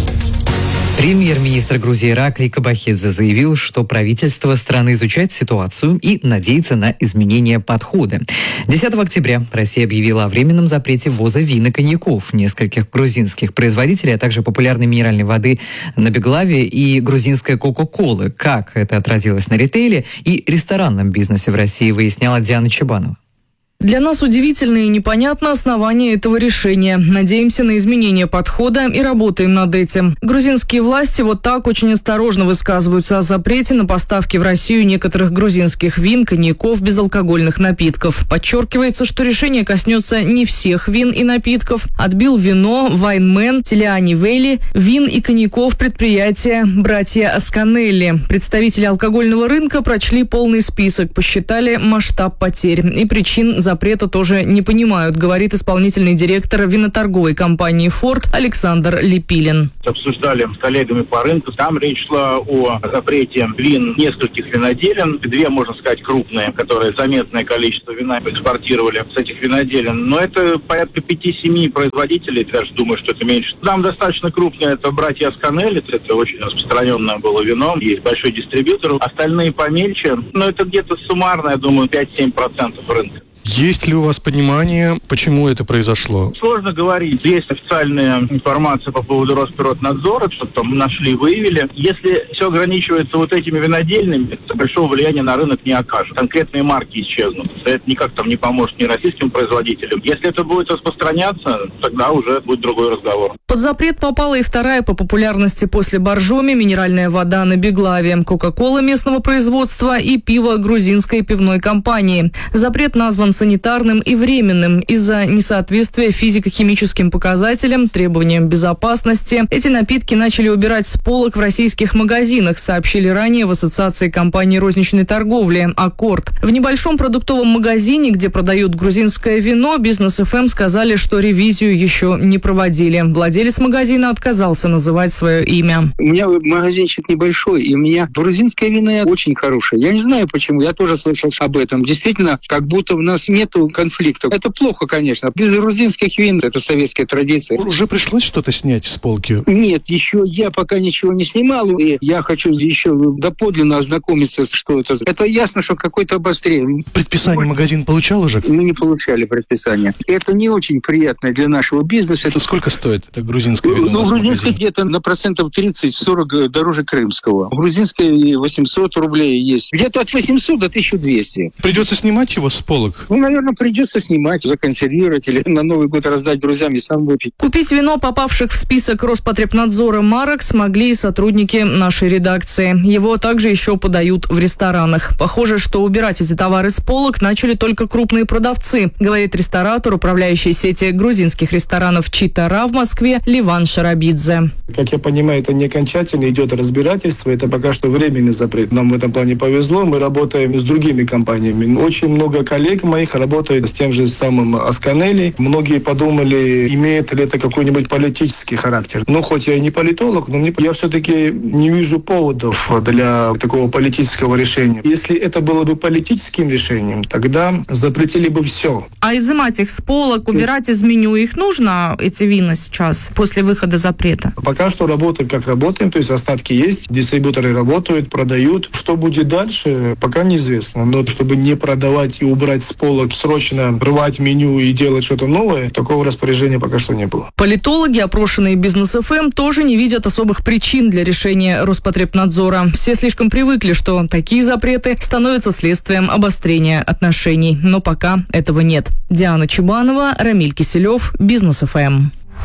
Премьер-министр Грузии Ираклий Кобахидзе заявил, что правительство страны изучает ситуацию и надеется на изменение подхода. 10 октября Россия объявила о временном запрете ввоза вин и коньяков нескольких грузинских производителей, а также популярной минеральной воды на Беглаве и грузинской Кока-Колы. Как это отразилось на ритейле и ресторанном бизнесе в России, выясняла Диана Чебанова. Для нас удивительно и непонятно основание этого решения. Надеемся на изменение подхода и работаем над этим. Грузинские власти вот так очень осторожно высказываются о запрете на поставки в Россию некоторых грузинских вин, коньяков, безалкогольных напитков. Подчеркивается, что решение коснется не всех вин и напитков. Отбил вино, Вайнмен, Телиани Вейли, вин и коньяков предприятия «Братья Асканелли». Представители алкогольного рынка прочли полный список, посчитали масштаб потерь и причин запрета тоже не понимают, говорит исполнительный директор виноторговой компании «Форд» Александр Лепилин. Обсуждали с коллегами по рынку. Там речь шла о запрете вин нескольких виноделин. 2, можно сказать, крупные, которые заметное количество вина экспортировали с этих виноделин. Но это порядка 5-7 производителей, даже думаю, что это меньше. Там достаточно крупные, это «Братья Асканелли», это очень распространенное было вино, есть большой дистрибьютор. Остальные помельче, но это где-то суммарно, я думаю, 5-7% рынка. Есть ли у вас понимание, почему это произошло? Сложно говорить. Есть официальная информация по поводу Роспотребнадзора, что там нашли, выявили. Если все ограничивается вот этими винодельными, это большого влияния на рынок не окажет. Конкретные марки исчезнут. Это никак там не поможет ни российским производителям. Если это будет распространяться, тогда уже будет другой разговор. Под запрет попала и вторая по популярности после Боржоми минеральная вода на Беглаве, Кока-Кола местного производства и пиво грузинской пивной компании. Запрет назван санитарным и временным из-за несоответствия физико-химическим показателям, требованиям безопасности. Эти напитки начали убирать с полок в российских магазинах, сообщили ранее в Ассоциации компаний розничной торговли «Аккорд». В небольшом продуктовом магазине, где продают грузинское вино, Бизнес ФМ сказали, что ревизию еще не проводили. Владелец магазина отказался называть свое имя. У меня магазинчик небольшой, и у меня грузинское вино очень хорошее. Я не знаю почему, я тоже слышал об этом. Действительно, как будто у нас нету конфликтов. Это плохо, конечно. Без грузинских вин, это советская традиция. Уже пришлось что-то снять с полки? Нет, еще я пока ничего не снимал, и я хочу еще доподлинно ознакомиться, что это. Это ясно, что какое-то обострение. Предписание магазин получал уже? Мы не получали предписание. Это не очень приятно для нашего бизнеса. Это сколько стоит это грузинское вино? Ну, грузинское где-то на процентов 30-40 дороже крымского. Грузинское 800 рублей есть. Где-то от 800 до 1200. Придется снимать его с полок? Ну, наверное, придется снимать, законсервировать или на Новый год раздать друзьям и сам выпить. Купить вино, попавших в список Роспотребнадзора марок, смогли и сотрудники нашей редакции. Его также еще подают в ресторанах. Похоже, что убирать эти товары с полок начали только крупные продавцы, говорит ресторатор, управляющий сети грузинских ресторанов «Читара» в Москве Ливан Шарабидзе. Как я понимаю, это не окончательно, идет разбирательство, это пока что временный запрет. Нам в этом плане повезло, мы работаем с другими компаниями. Очень много коллег моих работает с тем же самым Асканелли. Многие подумали, имеет ли это какой-нибудь политический характер. Ну, хоть я и не политолог, но я все-таки не вижу поводов для такого политического решения. Если это было бы политическим решением, тогда запретили бы все. А изымать их с полок, убирать из меню, их нужно, эти вина сейчас, после выхода запрета? Пока что работаем, как работаем, то есть остатки есть, дистрибьюторы работают, продают. Что будет дальше, пока неизвестно. Но чтобы не продавать и убрать с полок, срочно рвать меню и делать что-то новое, такого распоряжения пока что не было. Политологи, опрошенные Бизнес ФМ, тоже не видят особых причин для решения Роспотребнадзора. Все слишком привыкли, что такие запреты становятся следствием обострения отношений. Но пока этого нет. Диана Чубанова, Рамиль Киселев, Бизнес ФМ.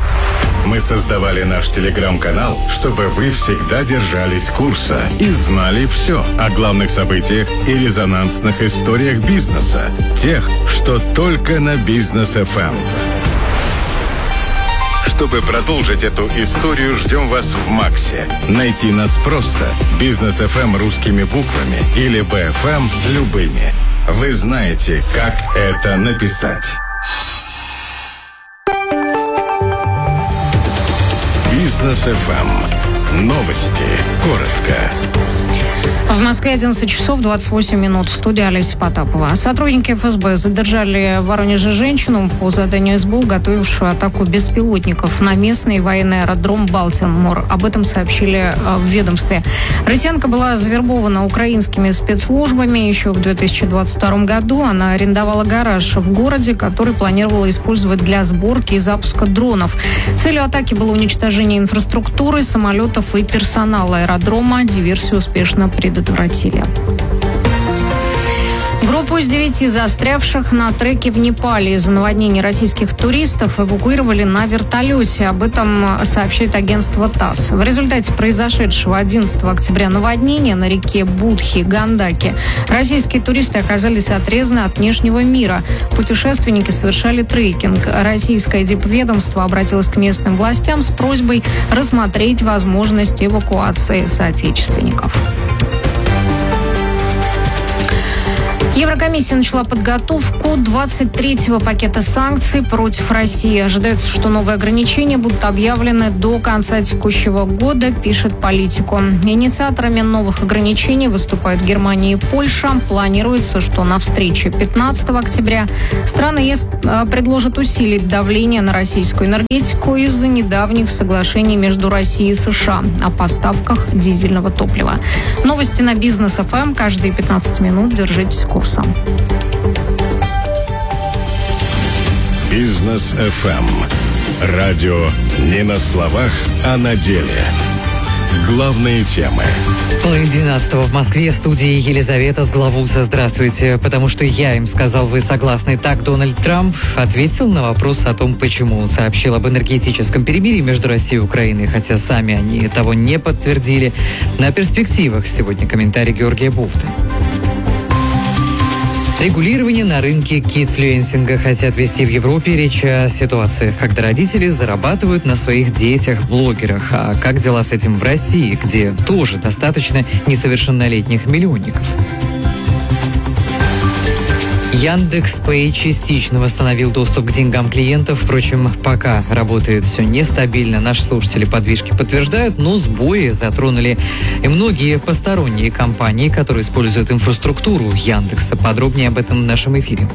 Мы создавали наш телеграм-канал, чтобы вы всегда держались курса и знали все о главных событиях и резонансных историях бизнеса. Тех, что только на Бизнес ФМ. Чтобы продолжить эту историю, ждем вас в МАКСе. Найти нас просто. Бизнес FM русскими буквами или БФМ любыми. Вы знаете, как это написать. Бизнес FM. Новости. Коротко. В Москве 11 часов 28 минут. В студии Олеся Потапова. Сотрудники ФСБ задержали в Воронеже женщину по заданию СБУ, готовившую атаку беспилотников на местный военный аэродром Балтимор. Об этом сообщили в ведомстве. Россиянка была завербована украинскими спецслужбами еще в 2022 году. Она арендовала гараж в городе, который планировала использовать для сборки и запуска дронов. Целью атаки было уничтожение инфраструктуры, самолетов и персонала аэродрома. Диверсию успешно предотвратили. Группу из 9 застрявших на треке в Непале из-за наводнений российских туристов эвакуировали на вертолете. Об этом сообщает агентство ТАСС. В результате произошедшего 11 октября наводнения на реке Будхи-Гандаки российские туристы оказались отрезаны от внешнего мира. Путешественники совершали трекинг. Российское дипведомство обратилось к местным властям с просьбой рассмотреть возможность эвакуации соотечественников. Еврокомиссия начала подготовку 23-го пакета санкций против России. Ожидается, что новые ограничения будут объявлены до конца текущего года, пишет Политико. Инициаторами новых ограничений выступают Германия и Польша. Планируется, что на встрече 15 октября страны ЕС предложат усилить давление на российскую энергетику из-за недавних соглашений между Россией и США о поставках дизельного топлива. Новости на Бизнес ФМ. Каждые 15 минут держитесь курса. Бизнес FM. Радио не на словах, а на деле. Главные темы. 12 в Москве, в студии Елизавета Сглавуца. Здравствуйте. Потому что я им сказал, вы согласны. Так Дональд Трамп ответил на вопрос о том, почему он сообщил об энергетическом перемирии между Россией и Украиной, хотя сами они того не подтвердили. На перспективах сегодня комментарий Георгия Буфта. Регулирование на рынке кидфлюенсинга хотят ввести в Европе. Речь о ситуациях, когда родители зарабатывают на своих детях-блогерах. А как дела с этим в России, где тоже достаточно несовершеннолетних миллионников? Яндекс.Пэй частично восстановил доступ к деньгам клиентов. Впрочем, пока работает все нестабильно. Наши слушатели подвижки подтверждают, но сбои затронули и многие посторонние компании, которые используют инфраструктуру Яндекса. Подробнее об этом в нашем эфире.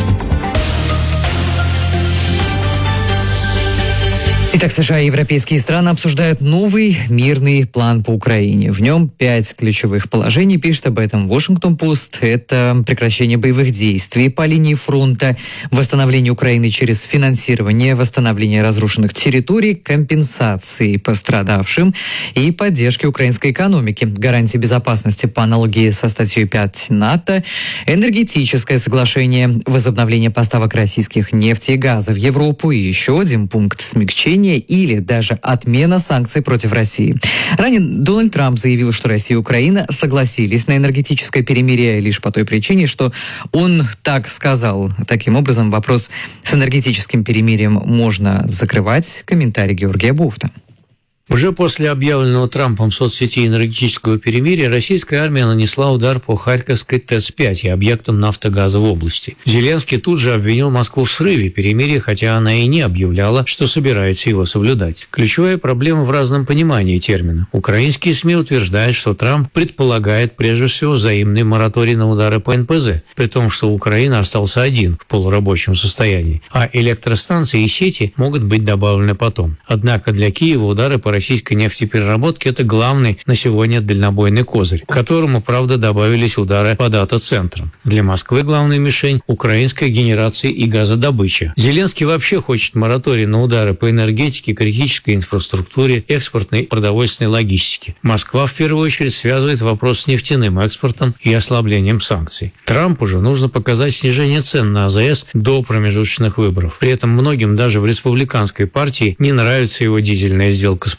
Итак, США и европейские страны обсуждают новый мирный план по Украине. В нем 5 ключевых положений, пишет об этом Washington-Post. Это прекращение боевых действий по линии фронта, восстановление Украины через финансирование, восстановление разрушенных территорий, компенсации пострадавшим и поддержки украинской экономики, гарантии безопасности по аналогии со статьей 5 НАТО, энергетическое соглашение, возобновление поставок российских нефти и газа в Европу и еще один пункт смягчения или даже отмена санкций против России. Ранее Дональд Трамп заявил, что Россия и Украина согласились на энергетическое перемирие лишь по той причине, что он так сказал. Таким образом, вопрос с энергетическим перемирием можно закрывать. Комментарий Георгия Буфта. Уже после объявленного Трампом в соцсети энергетического перемирия российская армия нанесла удар по Харьковской ТЭЦ-5 и объектам нафтогаза в области. Зеленский тут же обвинил Москву в срыве перемирия, хотя она и не объявляла, что собирается его соблюдать. Ключевая проблема в разном понимании термина. Украинские СМИ утверждают, что Трамп предполагает прежде всего взаимный мораторий на удары по НПЗ, при том, что Украина остался один в полурабочем состоянии, а электростанции и сети могут быть добавлены потом. Однако для Киева удары по российской нефтепереработки – это главный на сегодня дальнобойный козырь, к которому, правда, добавились удары по дата-центрам. Для Москвы главная мишень – украинская генерация и газодобыча. Зеленский вообще хочет мораторий на удары по энергетике, критической инфраструктуре, экспортной и продовольственной логистике. Москва в первую очередь связывает вопрос с нефтяным экспортом и ослаблением санкций. Трампу же нужно показать снижение цен на АЗС до промежуточных выборов. При этом многим даже в республиканской партии не нравится его дизельная сделка с Путиным.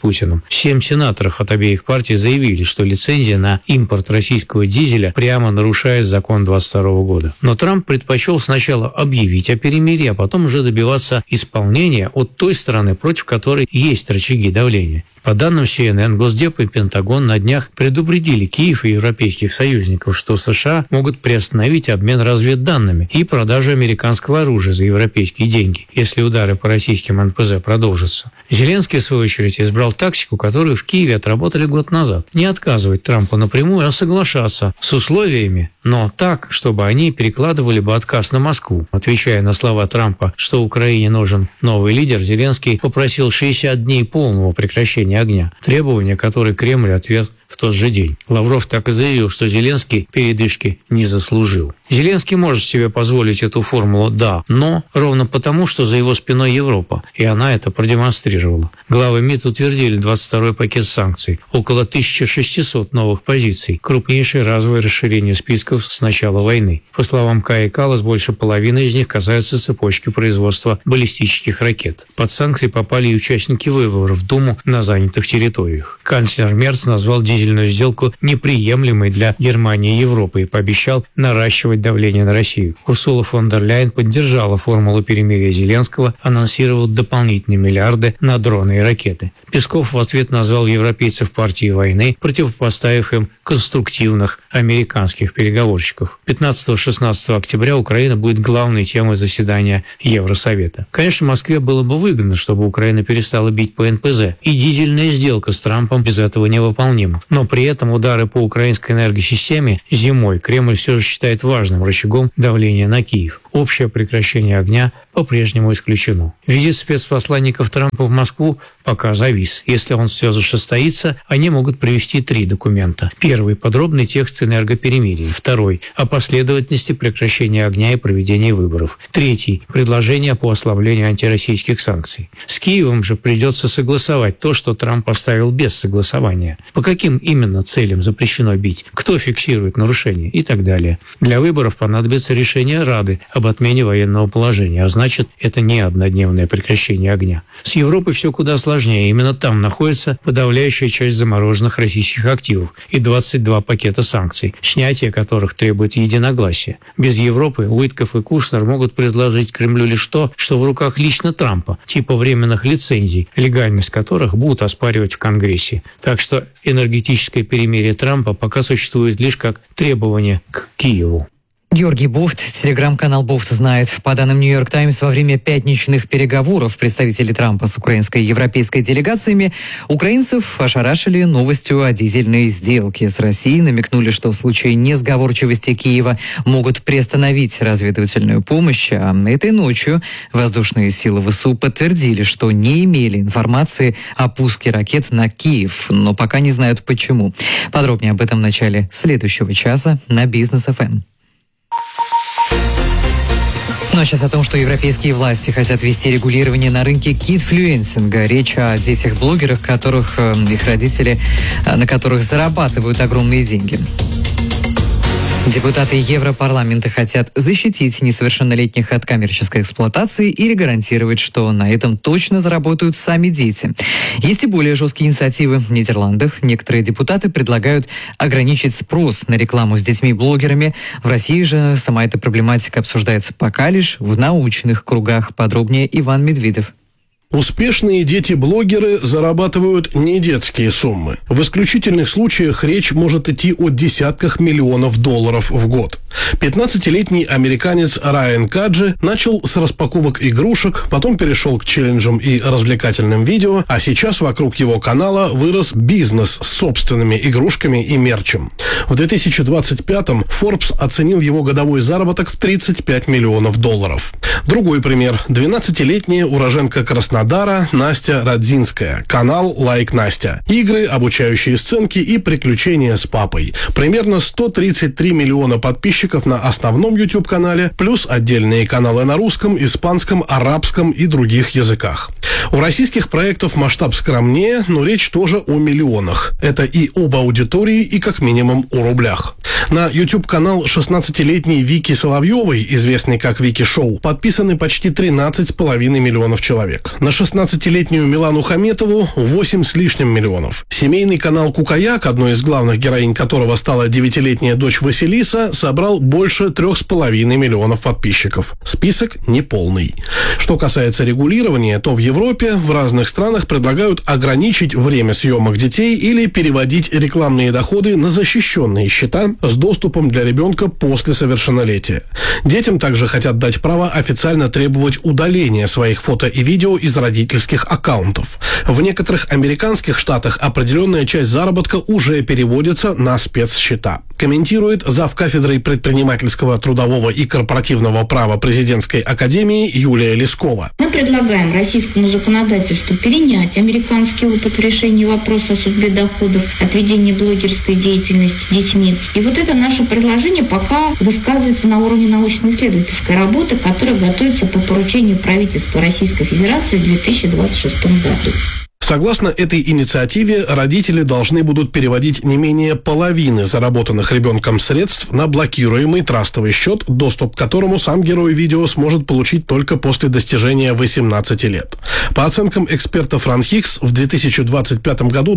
Путиным. 7 сенаторов от обеих партий заявили, что лицензия на импорт российского дизеля прямо нарушает закон 2022 года. Но Трамп предпочел сначала объявить о перемирии, а потом уже добиваться исполнения от той стороны, против которой есть рычаги давления. По данным CNN, Госдеп и Пентагон на днях предупредили Киев и европейских союзников, что США могут приостановить обмен разведданными и продажу американского оружия за европейские деньги, если удары по российским НПЗ продолжатся. Зеленский, в свою очередь, избрал тактику, которую в Киеве отработали год назад. Не отказывать Трампу напрямую, а соглашаться с условиями, но так, чтобы они перекладывали бы отказ на Москву. Отвечая на слова Трампа, что Украине нужен новый лидер, Зеленский попросил 60 дней полного прекращения огня, требования, которые Кремль отверг в тот же день. Лавров так и заявил, что Зеленский передышки не заслужил. Зеленский может себе позволить эту формулу «да», но ровно потому, что за его спиной Европа, и она это продемонстрировала. Главы МИД утвердили 22-й пакет санкций, около 1600 новых позиций, крупнейшее разовое расширение списков с начала войны. По словам Каи Каллас, больше половины из них касаются цепочки производства баллистических ракет. Под санкции попали и участники выборов в Думу на занятых территориях. Канцлер Мерц назвал дизельную сделку неприемлемой для Германии и Европы и пообещал наращивать давление на Россию. Урсула фон дер Ляйен поддержала формулу перемирия Зеленского, анонсировав дополнительные миллиарды на дроны и ракеты. Песков в ответ назвал европейцев партией войны, противопоставив им конструктивных американских переговорщиков. 15-16 октября Украина будет главной темой заседания Евросовета. Конечно, Москве было бы выгодно, чтобы Украина перестала бить по НПЗ, и дизельная сделка с Трампом без этого невыполнима. Но при этом удары по украинской энергосистеме зимой Кремль все же считает важным рычагом давления на Киев. Общее прекращение огня по-прежнему исключено. Визит спецпосланников Трампа в Москву пока завис. Если он все же состоится, они могут привести 3 документа. Первый – подробный текст энергоперемирия. Второй – о последовательности прекращения огня и проведения выборов. Третий – предложение по ослаблению антироссийских санкций. С Киевом же придется согласовать то, что Трамп оставил без согласования. По каким именно целям запрещено бить? Кто фиксирует нарушения? И так далее. Для выборов понадобится решение Рады об отмене военного положения, а значит, это не однодневное прекращение огня. С Европой все куда сложнее. Именно там находится подавляющая часть замороженных российских активов и 22 пакета санкций, снятие которых требует единогласия. Без Европы Уитков и Кушнер могут предложить Кремлю лишь то, что в руках лично Трампа, типа временных лицензий, легальность которых будут оспаривать в Конгрессе. Так что энергетическое перемирие Трампа пока существует лишь как требование к Киеву. Георгий Буфт, телеграм-канал Буфт знает. По данным «Нью-Йорк Таймс», во время пятничных переговоров представители Трампа с украинской и европейской делегациями украинцев ошарашили новостью о дизельной сделке с Россией, намекнули, что в случае несговорчивости Киева могут приостановить разведывательную помощь, а этой ночью воздушные силы ВСУ подтвердили, что не имели информации о пуске ракет на Киев, но пока не знают почему. Подробнее об этом в начале следующего часа на Бизнес ФМ. Ну а сейчас о том, что европейские власти хотят ввести регулирование на рынке кидфлюенсинга. Речь о детях-блогерах, их родители, на которых зарабатывают огромные деньги. Депутаты Европарламента хотят защитить несовершеннолетних от коммерческой эксплуатации или гарантировать, что на этом точно заработают сами дети. Есть и более жесткие инициативы в Нидерландах. Некоторые депутаты предлагают ограничить спрос на рекламу с детьми-блогерами. В России же сама эта проблематика обсуждается пока лишь в научных кругах. Подробнее Иван Медведев. Успешные дети-блогеры зарабатывают не детские суммы. В исключительных случаях речь может идти о десятках миллионов долларов в год. 15-летний американец Райан Каджи начал с распаковок игрушек, потом перешел к челленджам и развлекательным видео, а сейчас вокруг его канала вырос бизнес с собственными игрушками и мерчем. В 2025-м Forbes оценил его годовой заработок в 35 миллионов долларов. Другой пример. 12-летняя уроженка Краснодара Настя Радзинская. Канал «Лайк Настя». Игры, обучающие сценки и приключения с папой. Примерно 133 миллиона подписчиков на основном YouTube-канале, плюс отдельные каналы на русском, испанском, арабском и других языках. У российских проектов масштаб скромнее, но речь тоже о миллионах. Это и об аудитории, и как минимум о рублях. На YouTube-канал 16-летней Вики Соловьевой, известной как Вики Шоу, подписаны почти 13,5 миллионов человек. На 16-летнюю Милану Хаметову 8 с лишним миллионов. Семейный канал «Кукаяк», одной из главных героинь которого стала 9-летняя дочь Василиса, собрал больше 3,5 миллионов подписчиков. Список неполный. Что касается регулирования, то в Европе в разных странах предлагают ограничить время съемок детей или переводить рекламные доходы на защищенные счета с доступом для ребенка после совершеннолетия. Детям также хотят дать право официально требовать удаления своих фото и видео из родительских аккаунтов. В некоторых американских штатах определенная часть заработка уже переводится на спецсчета. Комментирует завкафедрой предпринимательского, трудового и корпоративного права президентской академии Юлия Лескова. Мы предлагаем российскому законодательству перенять американский опыт в решении вопроса о судьбе доходов от ведения блогерской деятельности детьми. И вот это наше предложение пока высказывается на уровне научно-исследовательской работы, которая готовится по поручению правительства Российской Федерации в 2026 году. Согласно этой инициативе, родители должны будут переводить не менее половины заработанных ребенком средств на блокируемый трастовый счет, доступ к которому сам герой видео сможет получить только после достижения 18 лет. По оценкам экспертов РАНХИКС, в 2025 году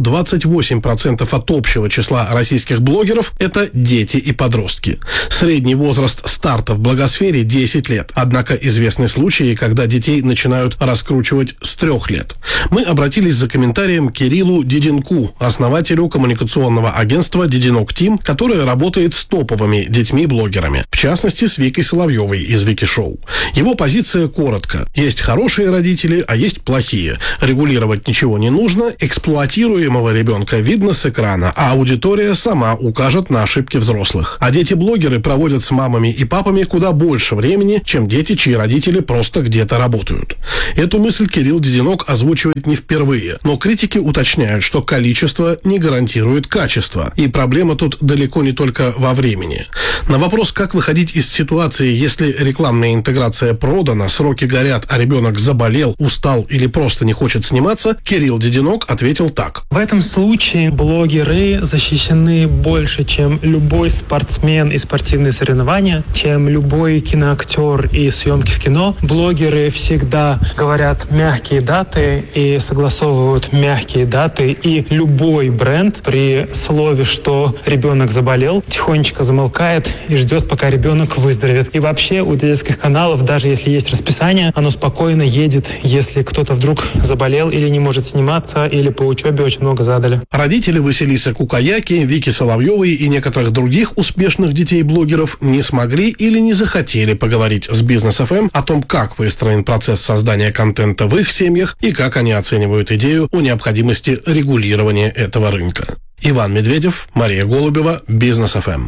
28% от общего числа российских блогеров – это дети и подростки. Средний возраст старта в блогосфере – 10 лет. Однако известны случаи, когда детей начинают раскручивать с 3 лет. Мы обратились за комментарием к Кириллу Диденку, основателю коммуникационного агентства «Диденок Тим», которое работает с топовыми детьми-блогерами, в частности, с Викой Соловьевой из Вики Шоу. Его позиция коротко. Есть хорошие родители, а есть плохие. Регулировать ничего не нужно, эксплуатируемого ребенка видно с экрана, а аудитория сама укажет на ошибки взрослых. А дети-блогеры проводят с мамами и папами куда больше времени, чем дети, чьи родители просто где-то работают. Эту мысль Кирилл Диденок озвучивает не впервые. Но критики уточняют, что количество не гарантирует качество. И проблема тут далеко не только во времени. На вопрос, как выходить из ситуации, если рекламная интеграция продана, сроки горят, а ребенок заболел, устал или просто не хочет сниматься, Кирилл Диденок ответил так. В этом случае блогеры защищены больше, чем любой спортсмен и спортивные соревнования, чем любой киноактер и съемки в кино. Блогеры всегда говорят мягкие даты и согласовывают мягкие даты, и любой бренд при слове, что ребенок заболел, тихонечко замолкает и ждет, пока ребенок выздоровеет. И вообще у детских каналов, даже если есть расписание, оно спокойно едет, если кто-то вдруг заболел или не может сниматься, или по учебе очень много задали. Родители Василисы Кукаяки, Вики Соловьевой и некоторых других успешных детей-блогеров не смогли или не захотели поговорить с Бизнес ФМ о том, как выстроен процесс создания контента в их семьях и как они оценивают идею о необходимости регулирования этого рынка. Иван Медведев, Мария Голубева, Бизнес ФМ.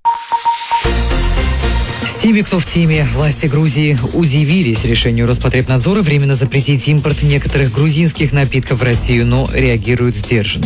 С теми, кто в теме, власти Грузии удивились решению Роспотребнадзора временно запретить импорт некоторых грузинских напитков в Россию, но реагируют сдержанно.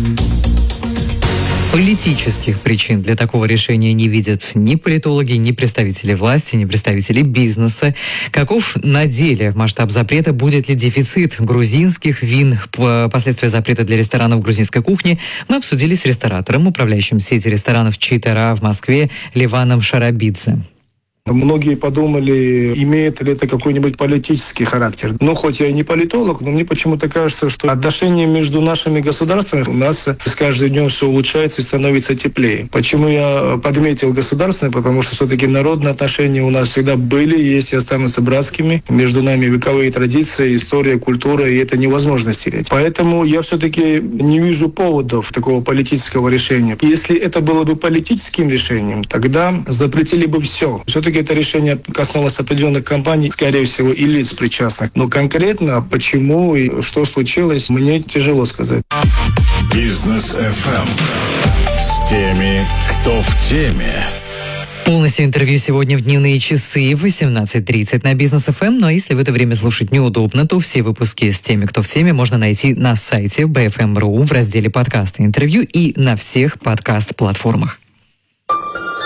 Политических причин для такого решения не видят ни политологи, ни представители власти, ни представители бизнеса. Каков на деле масштаб запрета? Будет ли дефицит грузинских вин? Последствия запрета для ресторанов грузинской кухни мы обсудили с ресторатором, управляющим сетью ресторанов «Читара» в Москве Ливаном Шарабидзе. Многие подумали, имеет ли это какой-нибудь политический характер. Но хоть я и не политолог, но мне почему-то кажется, что отношения между нашими государствами у нас с каждым днем все улучшается и становится теплее. Почему я подметил государственные? Потому что все-таки народные отношения у нас всегда были, есть и останутся братскими. Между нами вековые традиции, история, культура, и это невозможно стереть. Поэтому я все-таки не вижу поводов такого политического решения. Если это было бы политическим решением, тогда запретили бы все. Все-таки это решение коснулось определенных компаний, скорее всего, и лиц причастных. Но конкретно почему и что случилось, мне тяжело сказать. Бизнес ФМ. С теми, кто в теме. Полностью интервью сегодня в дневные часы в 18:30 на Бизнес ФМ. Но если в это время слушать неудобно, то все выпуски с теми, кто в теме, можно найти на сайте BFM.ru в разделе «Подкасты интервью» и на всех подкаст-платформах.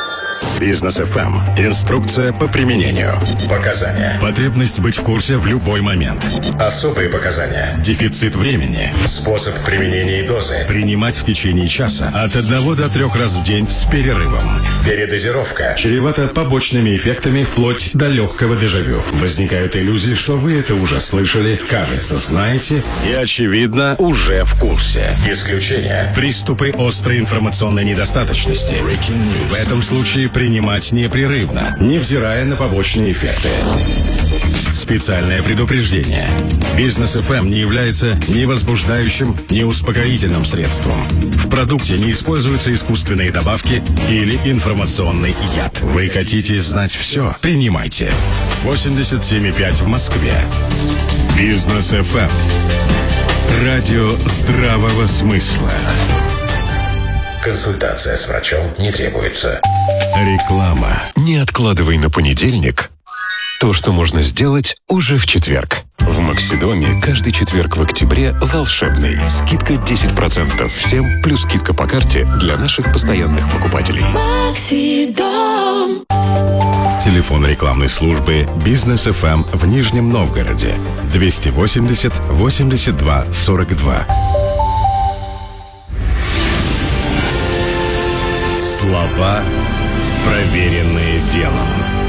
Бизнес ФМ. Инструкция по применению. Показания. Потребность быть в курсе в любой момент. Особые показания. Дефицит времени. Способ применения и дозы. Принимать в течение часа от 1 до 3 раз в день с перерывом. Передозировка. Чревата побочными эффектами вплоть до легкого дежавю. Возникают иллюзии, что вы это уже слышали, кажется, знаете и, очевидно, уже в курсе. Исключение. Приступы острой информационной недостаточности. В этом случае принимать непрерывно, невзирая на побочные эффекты. Специальное предупреждение. Бизнес ФМ не является ни возбуждающим, ни успокоительным средством. В продукте не используются искусственные добавки или информационный яд. Вы хотите знать все? Принимайте. 87,5 в Москве. Бизнес ФМ. Радио здравого смысла. Консультация с врачом не требуется. Реклама. Не откладывай на понедельник то, что можно сделать уже в четверг. В Максидоме каждый четверг в октябре волшебный. Скидка 10% всем, плюс скидка по карте для наших постоянных покупателей. Максидом. Телефон рекламной службы Бизнес ФМ в Нижнем Новгороде 280 82 42. Слова, проверенные делом.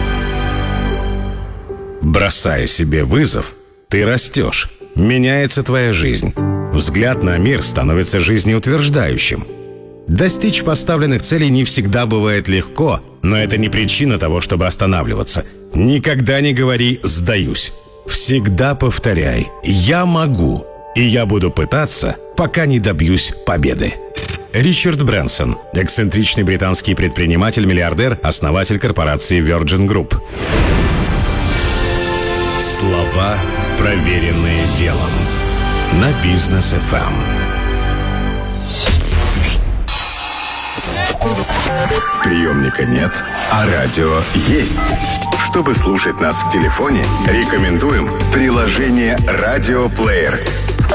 Бросая себе вызов, ты растешь, меняется твоя жизнь. Взгляд на мир становится жизнеутверждающим. Достичь поставленных целей не всегда бывает легко, но это не причина того, чтобы останавливаться. Никогда не говори «сдаюсь». Всегда повторяй «я могу», и я буду пытаться, пока не добьюсь победы. Ричард Брэнсон, эксцентричный британский предприниматель-миллиардер, основатель корпорации Virgin Group. Слова, проверенные делом. На Бизнес ФМ. Приемника нет, а радио есть. Чтобы слушать нас в телефоне, рекомендуем приложение «Радиоплеер».